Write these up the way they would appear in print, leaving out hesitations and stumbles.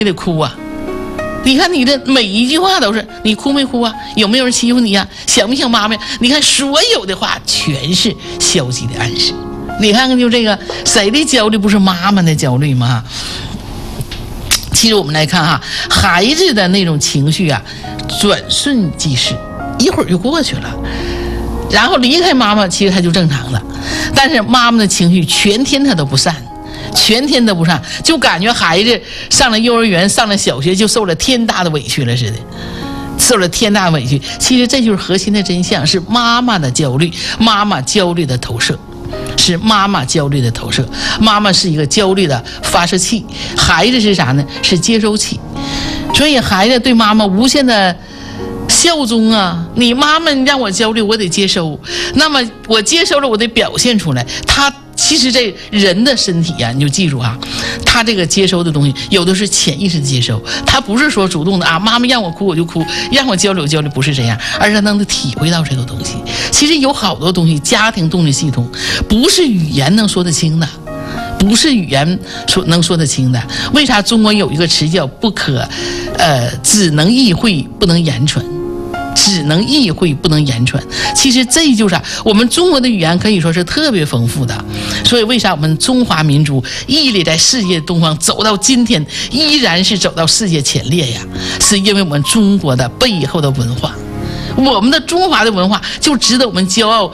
得哭啊。你看你的每一句话都是你哭没哭啊？有没有人欺负你呀？想不想妈妈呀？你看所有的话全是消极的暗示。你看看就这个谁的焦虑不是妈妈的焦虑吗？其实我们来看哈，孩子的那种情绪啊，转瞬即逝，一会儿就过去了。然后离开妈妈，其实他就正常了。但是妈妈的情绪全天他都不散。全天都不上，就感觉孩子上了幼儿园上了小学就受了天大的委屈了似的，受了天大委屈。其实这就是核心的真相，是妈妈的焦虑，妈妈焦虑的投射，是妈妈焦虑的投射。妈妈是一个焦虑的发射器，孩子是啥呢？是接收器。所以孩子对妈妈无限的效忠啊，你妈妈让我焦虑，我得接收，那么我接收了，我得表现出来。其实这人的身体啊，你就记住啊，他这个接收的东西有的是潜意识的接收，他不是说主动的啊，妈妈让我哭我就哭，让我交流交流，不是这样，而是他能体会到这个东西。其实有好多东西，家庭动力系统不是语言能说得清的，不是语言能说得清的。为啥中国有一个词叫只能意会不能言传？只能意会不能言传，其实这就是我们中国的语言可以说是特别丰富的。所以为啥我们中华民族屹立在世界东方，走到今天依然是走到世界前列呀？是因为我们中国的背后的文化，我们的中华的文化就值得我们骄傲，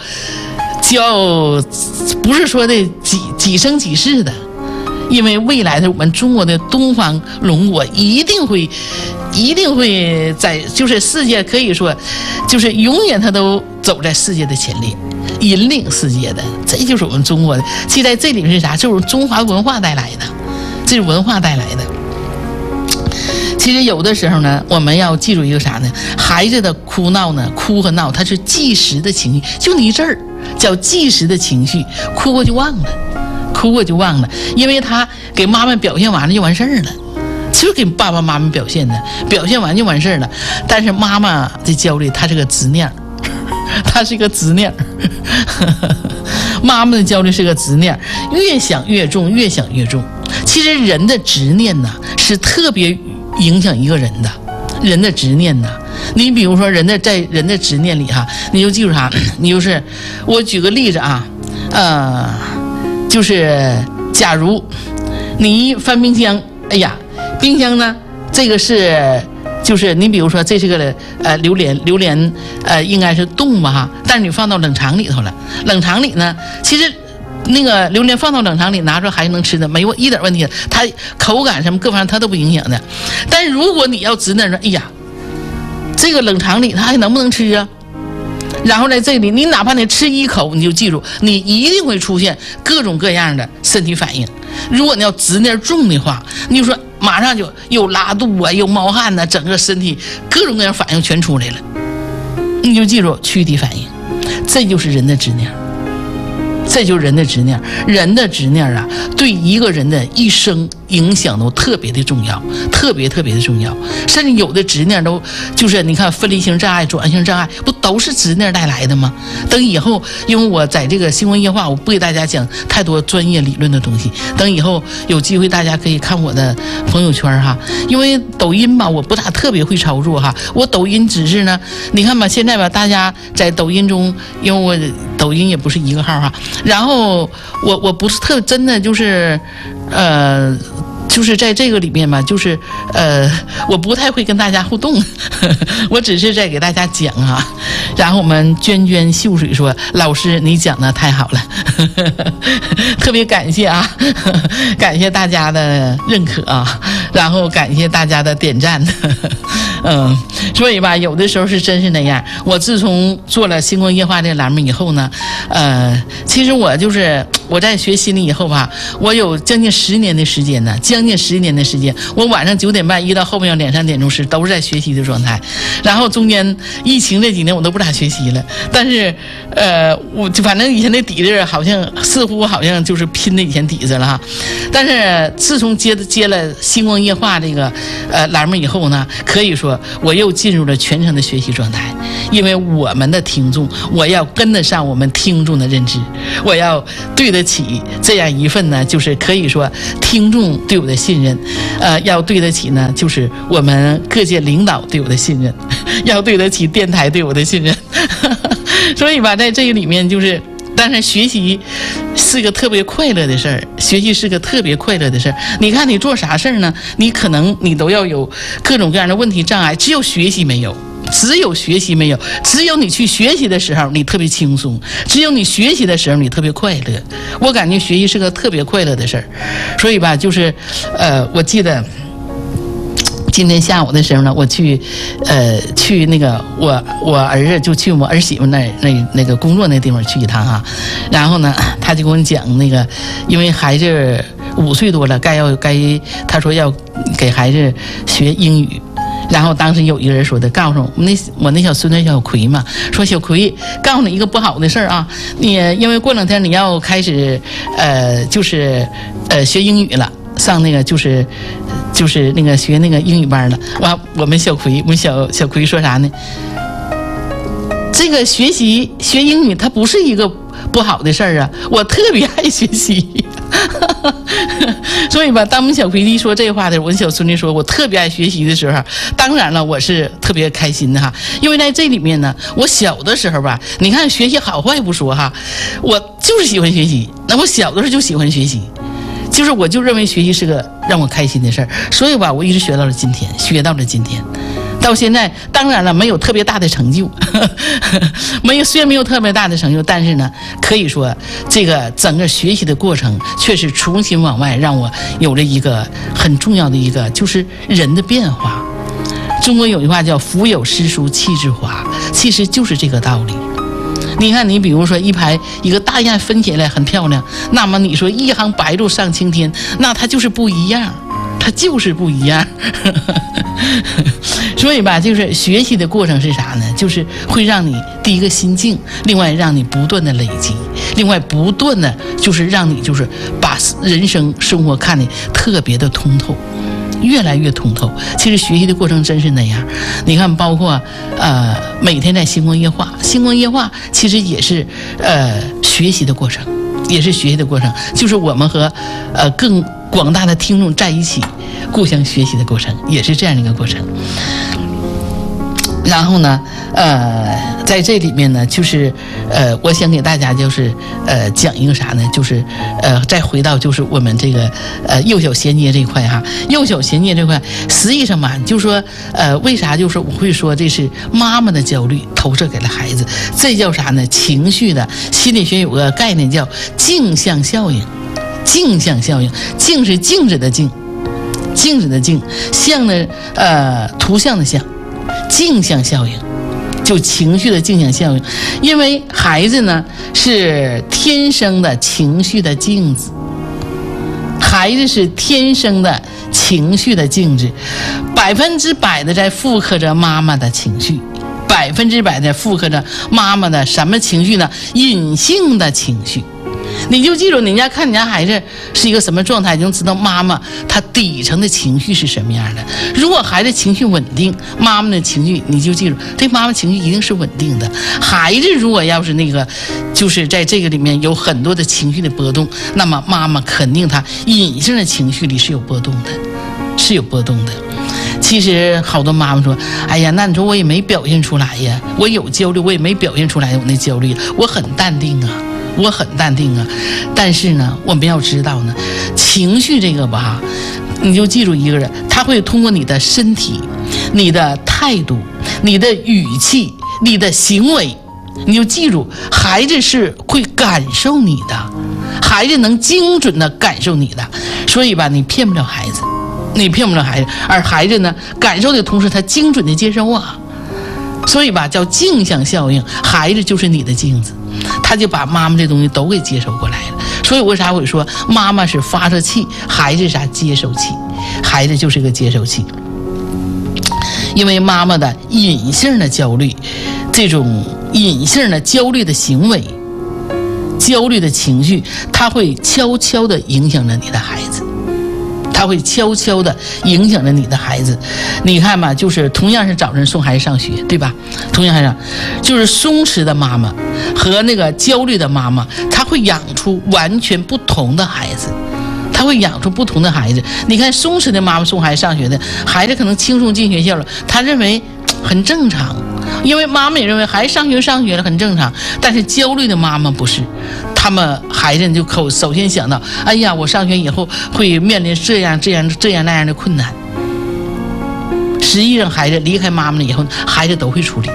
不是说的几生几世的。因为未来的我们中国的东方龙国一定会在就是世界可以说就是永远它都走在世界的前列，引领世界的，这就是我们中国的。其实在这里面是啥？就是中华文化带来的，这是文化带来的。其实有的时候呢，我们要记住一个啥呢？孩子的哭闹呢，哭和闹它是即时的情绪，就你这儿叫即时的情绪，哭过就忘了。哭过就忘了，因为他给妈妈表现完了就完事儿了，就是给爸爸妈妈表现的，表现完就完事儿了。但是妈妈的焦虑，她是个执念，她是个执念。妈妈的焦虑是个执念，越想越重，越想越重。其实人的执念呢，是特别影响一个人的。人的执念呢，你比如说在人的执念里哈，你就记住啥？你就是我举个例子啊，就是假如你翻冰箱，哎呀，冰箱呢，这个是就是你比如说这是个榴莲应该是冻吧哈，但是你放到冷藏里头了，冷藏里呢，其实那个榴莲放到冷藏里拿出来还能吃的，没有一点问题，它口感什么各方面它都不影响的。但是如果你要执念说，哎呀，这个冷藏里它还能不能吃啊？然后在这里，你哪怕你吃一口，你就记住，你一定会出现各种各样的身体反应。如果你要执念重的话，你就说马上就又拉肚啊，又冒汗呐，整个身体各种各样反应全出来了。你就记住躯体反应，这就是人的执念。这就是人的执念，人的执念啊，对一个人的一生影响都特别的重要，特别的重要。甚至有的执念都就是你看分离性障碍、阻碍性障碍，不都是执念带来的吗？等以后，因为我在这个新闻夜话，我不给大家讲太多专业理论的东西。等以后有机会，大家可以看我的朋友圈哈，因为抖音吧，我不大特别会操作哈。我抖音只是呢，你看吧，现在吧，大家在抖音中，因为我抖音也不是一个号哈。然后我不是真的就是就是在这个里面吧，就是我不太会跟大家互动，我只是在给大家讲啊。然后我们涓秀水说：“老师，你讲的太好了，特别感谢啊，感谢大家的认可啊，然后感谢大家的点赞。”所以吧，有的时候是真是那样。我自从做了星光夜话这个栏目以后呢，其实我在学心理以后吧，我有将近10年的时间呢，我晚上9点半一到后面2-3点钟时都是在学习的状态。然后中间疫情这几年我都不咋学习了，但是我就反正以前的底子似乎好像就是拼的以前底子了哈。但是自从接了星光夜话这个栏目以后呢，可以说我又进入了全程的学习状态，因为我们的听众，我要跟得上我们听众的认知，我要对得起这样一份呢，就是可以说听众对我的信任，要对得起呢，就是我们各界领导对我的信任，要对得起电台对我的信任。所以吧，在这个里面就是。但是学习是个特别快乐的事儿，学习是个特别快乐的事儿。你看你做啥事儿呢？你可能你都要有各种各样的问题障碍，只有学习没有，只有学习没有，只有你去学习的时候你特别轻松，只有你学习的时候你特别快乐。我感觉学习是个特别快乐的事儿，所以吧，就是我记得。今天下午的时候呢，我去那个我儿子就去我儿媳妇那个工作那地方去一趟哈，然后呢，他就跟我讲那个，因为孩子5岁多了，他说要给孩子学英语。然后当时有一个人说的，告诉我那小孙子小葵嘛，说小葵，告诉你一个不好的事儿啊，你因为过2天你要开始就是学英语了。上那个就是那个学那个英语班的，我们小葵说啥呢？这个学英语它不是一个不好的事儿啊，我特别爱学习。所以吧，当我们小葵一说这话的时候，我小孙女说我特别爱学习的时候，当然了，我是特别开心的哈，因为在这里面呢，我小的时候吧，你看学习好坏不说哈，我就是喜欢学习，那我小的时候就喜欢学习。就是我就认为学习是个让我开心的事儿，所以吧，我一直学到了今天，到现在当然了没有特别大的成就，虽然没有特别大的成就，但是呢，可以说这个整个学习的过程确实重新往外让我有了一个很重要的一个就是人的变化。中国有句话叫腹有诗书气自华，其实就是这个道理。你看，你比如说一个大雁飞起来很漂亮，那么你说一行白鹭上青天，那它就是不一样，它就是不一样。所以吧，就是学习的过程是啥呢？就是会让你第一个心境，另外让你不断的累积，另外不断的就是让你就是把人生生活看得特别的通透。越来越通透。其实学习的过程真是那样。你看，包括每天在星光夜话，星光夜话其实也是学习的过程，也是学习的过程，就是我们和更广大的听众在一起，互相学习的过程，也是这样的一个过程。然后呢，在这里面呢，就是我想给大家就是讲一个啥呢？就是再回到就是我们这个幼小衔接这一块哈，幼小衔接这块，实际上嘛，就说为啥就是我会说这是妈妈的焦虑投射给了孩子，这叫啥呢？情绪的心理学有个概念叫镜像效应，镜像效应，镜是镜子的镜，镜子的镜，像呢图像的像。镜像效应，就情绪的镜像效应，因为孩子呢是天生的情绪的镜子，孩子是天生的情绪的镜子，100%的在复刻着妈妈的情绪，100%的复刻着妈妈的什么情绪呢？隐性的情绪。你就记住，人家看人家孩子是一个什么状态，你就知道妈妈她底层的情绪是什么样的。如果孩子情绪稳定，妈妈的情绪你就记住，这妈妈情绪一定是稳定的。孩子如果要是那个，就是在这个里面有很多的情绪的波动，那么妈妈肯定她隐性的情绪里是有波动的，是有波动的。其实好多妈妈说，哎呀，那你说我也没表现出来呀，我有焦虑，我也没表现出来我那焦虑，我很淡定啊。我很淡定啊，但是呢，我们要知道呢，情绪这个吧，你就记住一个人，他会通过你的身体、你的态度、你的语气、你的行为，你就记住，孩子是会感受你的，孩子能精准的感受你的，所以吧，你骗不了孩子，你骗不了孩子，而孩子呢，感受的同时，他精准的接受啊。所以吧，叫镜像效应，孩子就是你的镜子，他就把妈妈这东西都给接收过来了。所以为啥我说妈妈是发射器，孩子是啥接收器，孩子就是个接收器。因为妈妈的隐性的焦虑，这种隐性的焦虑的行为、焦虑的情绪，它会悄悄地影响着你的孩子。他会悄悄地影响着你的孩子，你看吧，就是同样是早晨送孩子上学，对吧？同样上，就是松弛的妈妈和那个焦虑的妈妈，她会养出完全不同的孩子。 他会养出不同的孩子。你看松弛的妈妈送孩子上学的，孩子可能轻松进学校了，他认为很正常，因为妈妈也认为孩子上学了很正常。但是焦虑的妈妈不是，他们孩子就首先想到，哎呀，我上学以后会面临这样那样的困难。实际上孩子离开妈妈了以后，孩子都会处理，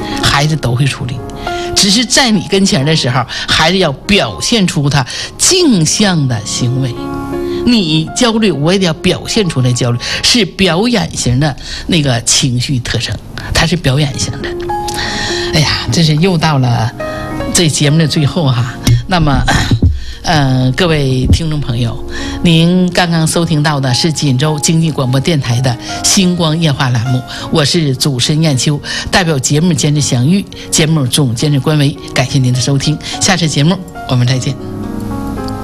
只是在你跟前的时候，孩子要表现出他镜像的行为。你焦虑，我也得要表现出来焦虑，是表演型的那个情绪特征，它是表演型的。哎呀，这是又到了这节目的最后哈。那么各位听众朋友，您刚刚收听到的是锦州经济广播电台的星光夜话栏目，我是主持人燕秋，代表节目监制祥玉，节目总监制关维，感谢您的收听，下次节目我们再见。